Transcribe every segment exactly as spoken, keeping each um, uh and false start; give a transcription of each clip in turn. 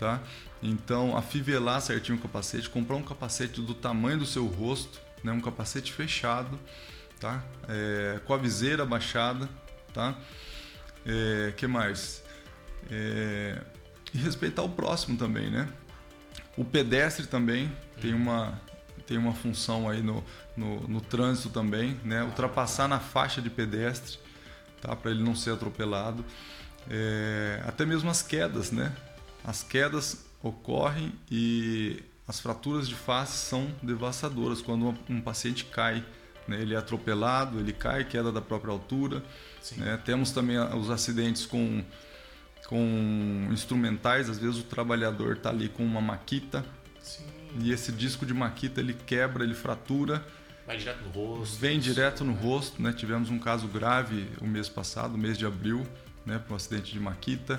tá? Então, afivelar certinho o capacete, comprar um capacete do tamanho do seu rosto, né? Um capacete fechado, tá? É, com a viseira baixada, tá? É, que mais? É, e respeitar o próximo também, né? O pedestre também tem uma, tem uma função aí no, no, no trânsito também, né? Ultrapassar na faixa de pedestre, tá? Para ele não ser atropelado. É, até mesmo as quedas, né? As quedas ocorrem e as fraturas de face são devastadoras quando um paciente cai, né? Ele é atropelado, ele cai, queda da própria altura, né? Temos também os acidentes com, com instrumentais, às vezes o trabalhador está ali com uma maquita. Sim. E esse disco de maquita ele quebra, ele fratura. Vai direto no rosto. Vem direto no rosto, né? Tivemos um caso grave o mês passado, mês de abril, né? Por um acidente de maquita.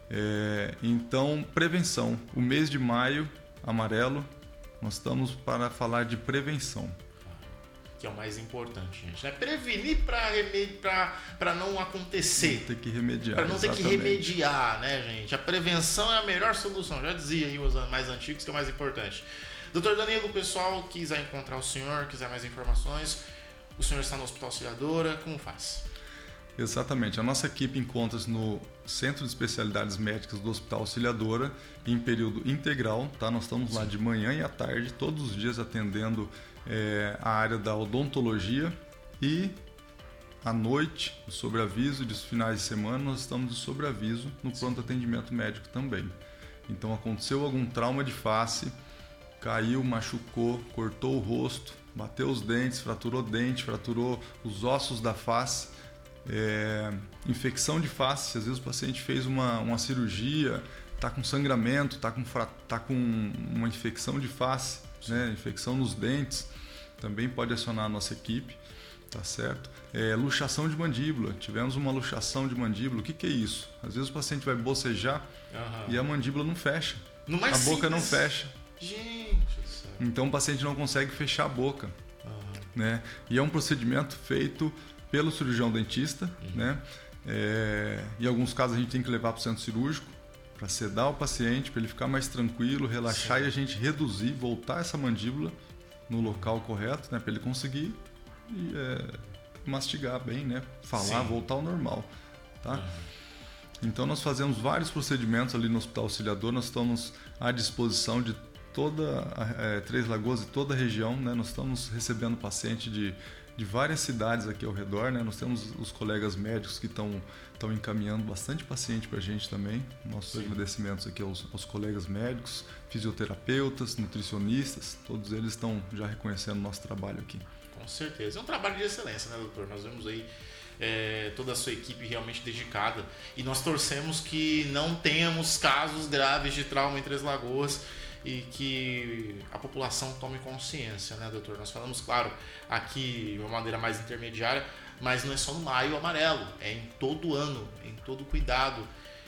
É, então, prevenção. O mês de maio, amarelo, nós estamos para falar de prevenção. Que é o mais importante, gente. Né? Prevenir para não acontecer. Tem que remediar. Para não exatamente. Ter que remediar, né, gente? A prevenção é a melhor solução. Já dizia aí os mais antigos que é o mais importante. doutor Danilo, o pessoal quiser encontrar o senhor, quiser mais informações, o senhor está no Hospital Auxiliadora, como faz? Exatamente. A nossa equipe encontra-se no Centro de Especialidades Médicas do Hospital Auxiliadora em período integral, tá? Nós estamos lá de manhã e à tarde, todos os dias atendendo é, a área da odontologia e à noite, no sobreaviso, de finais de semana, nós estamos de sobreaviso no pronto atendimento médico também. Então, aconteceu algum trauma de face, caiu, machucou, cortou o rosto, bateu os dentes, fraturou o dente, fraturou os ossos da face, É, infecção de face, às vezes o paciente fez uma, uma cirurgia, está com sangramento, está com, tá com uma infecção de face, né? Infecção nos dentes, também pode acionar a nossa equipe, tá certo? É, luxação de mandíbula, tivemos uma luxação de mandíbula, o que, que é isso? Às vezes o paciente vai bocejar uhum. e a mandíbula não fecha, no mais a boca simples. não fecha. Gente, então o paciente não consegue fechar a boca, uhum. né? E é um procedimento feito pelo cirurgião dentista, uhum. né? É, em alguns casos a gente tem que levar para o centro cirúrgico para sedar o paciente, para ele ficar mais tranquilo, relaxar Sim. e a gente reduzir, voltar essa mandíbula no local correto, né? Para ele conseguir é, mastigar bem, né? Falar, Sim. voltar ao normal, tá? Uhum. Então nós fazemos vários procedimentos ali no Hospital Auxiliador, nós estamos à disposição de toda é, Três Lagoas e toda a região, né? Nós estamos recebendo paciente de de várias cidades aqui ao redor, né? Nós temos os colegas médicos que estão estão encaminhando bastante paciente para a gente também. Nossos Sim. agradecimentos aqui aos, aos colegas médicos, fisioterapeutas, nutricionistas, todos eles estão já reconhecendo o nosso trabalho aqui. Com certeza. É um trabalho de excelência, né, doutor? Nós vemos aí é, toda a sua equipe realmente dedicada e nós torcemos que não tenhamos casos graves de trauma em Três Lagoas e que a população tome consciência, né, doutor? Nós falamos, claro, aqui de uma maneira mais intermediária, mas não é só no maio amarelo, é em todo ano, em todo cuidado.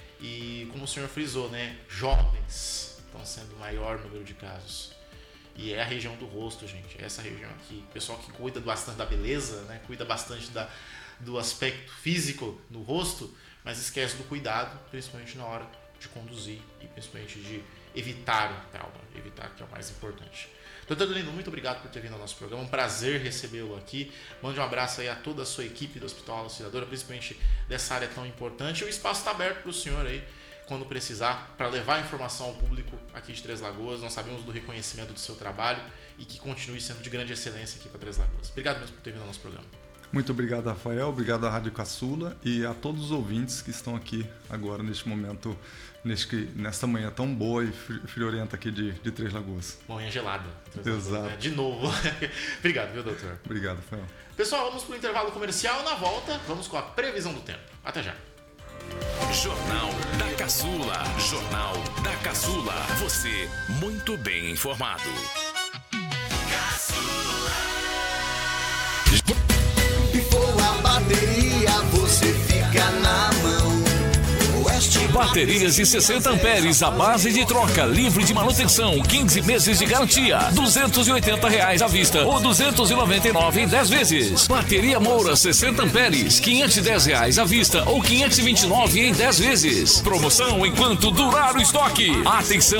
E como o senhor frisou, né, jovens estão sendo o maior número de casos. E é a região do rosto, gente, é essa região aqui. O pessoal que cuida bastante da beleza, né, cuida bastante da, do aspecto físico no rosto, mas esquece do cuidado, principalmente na hora de conduzir e principalmente de evitar o trauma, evitar que é o mais importante. doutor Danilo, muito obrigado por ter vindo ao nosso programa, um prazer recebê-lo aqui. Mande um abraço aí a toda a sua equipe do Hospital Auxiliadora, principalmente dessa área tão importante. E o espaço está aberto para o senhor aí, quando precisar, para levar informação ao público aqui de Três Lagoas. Nós sabemos do reconhecimento do seu trabalho e que continue sendo de grande excelência aqui para Três Lagoas. Obrigado mesmo por ter vindo ao nosso programa. Muito obrigado, Rafael. Obrigado à Rádio Caçula e a todos os ouvintes que estão aqui agora, neste momento, neste, nesta manhã tão boa e friorenta aqui de, de Três Lagoas. Manhã gelada. Exato. Lagoas, né? De novo. Obrigado, viu, doutor? Obrigado, Rafael. Pessoal, vamos para o intervalo comercial. Na volta, vamos com a previsão do tempo. Até já. Jornal da Caçula. Jornal da Caçula. Você muito bem informado. Pifou a bateria, você fica na mão. Baterias de sessenta amperes à base de troca, livre de manutenção, quinze meses de garantia, duzentos e oitenta reais à vista ou duzentos e noventa e nove em dez vezes. Bateria Moura sessenta amperes, quinhentos e dez reais à vista ou quinhentos e vinte e nove em dez vezes. Promoção enquanto durar o estoque. Atenção!